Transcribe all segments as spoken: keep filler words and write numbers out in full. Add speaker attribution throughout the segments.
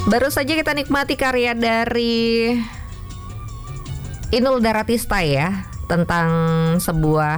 Speaker 1: Baru saja kita nikmati karya dari Inul Daratista ya, tentang sebuah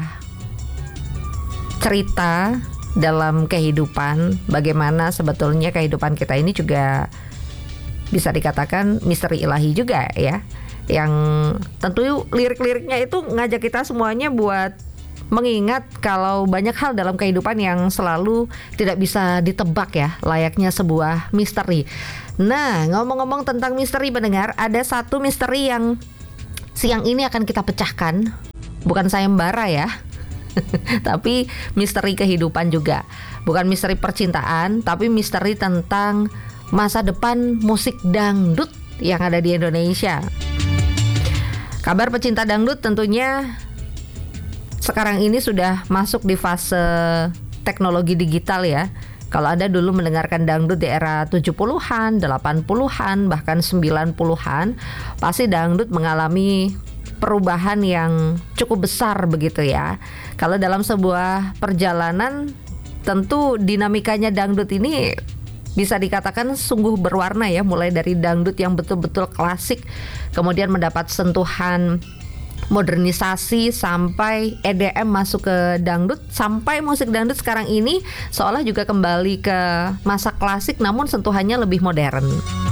Speaker 1: cerita dalam kehidupan, bagaimana sebetulnya kehidupan kita ini juga bisa dikatakan misteri ilahi juga ya, yang tentu lirik-liriknya itu ngajak kita semuanya buat mengingat kalau banyak hal dalam kehidupan yang selalu tidak bisa ditebak ya, layaknya sebuah misteri. Nah, ngomong-ngomong tentang misteri pendengar, ada satu misteri yang siang ini akan kita pecahkan. Bukan sayembara ya, tapi misteri kehidupan juga. Bukan misteri percintaan, tapi misteri tentang masa depan musik dangdut yang ada di Indonesia. Kabar pecinta dangdut tentunya sekarang ini sudah masuk di fase teknologi digital ya. Kalau Anda dulu mendengarkan dangdut di era tujuh puluhan, delapan puluhan, bahkan sembilan puluhan, pasti dangdut mengalami perubahan yang cukup besar begitu ya. Kalau dalam sebuah perjalanan, tentu dinamikanya dangdut ini bisa dikatakan sungguh berwarna ya. Mulai dari dangdut yang betul-betul klasik, kemudian mendapat sentuhan modernisasi, sampai E D M masuk ke dangdut, sampai musik dangdut sekarang ini seolah juga kembali ke masa klasik namun sentuhannya lebih modern.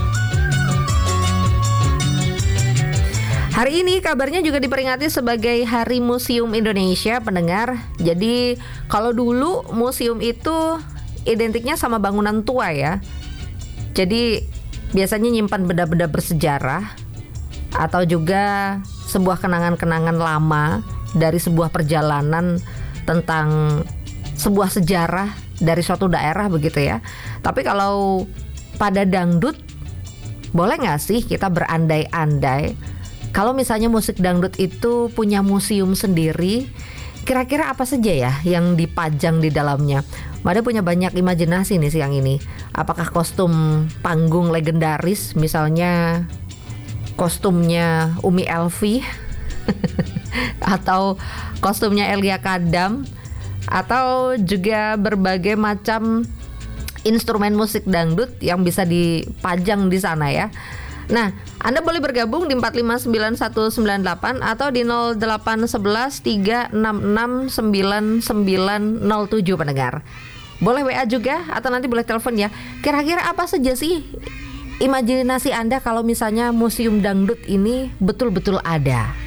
Speaker 1: Hari ini kabarnya juga diperingati sebagai Hari Museum Indonesia, pendengar. Jadi kalau dulu museum itu identiknya sama bangunan tua ya. Jadi biasanya nyimpan benda-benda bersejarah atau juga sebuah kenangan-kenangan lama dari sebuah perjalanan tentang sebuah sejarah dari suatu daerah begitu ya. Tapi kalau pada dangdut, boleh gak sih kita berandai-andai kalau misalnya musik dangdut itu punya museum sendiri, kira-kira apa saja ya yang dipajang di dalamnya? Mada punya banyak imajinasi nih siang ini. Apakah kostum panggung legendaris, misalnya kostumnya Umi Elvi atau kostumnya Elia Kadam, atau juga berbagai macam instrumen musik dangdut yang bisa dipajang di sana ya. Nah, Anda boleh bergabung di empat lima sembilan satu sembilan delapan atau di nol delapan satu satu tiga enam enam sembilan sembilan nol tujuh pendengar. Boleh W A juga atau nanti boleh telepon ya. Kira-kira apa saja sih imajinasi Anda kalau misalnya museum dangdut ini betul-betul ada?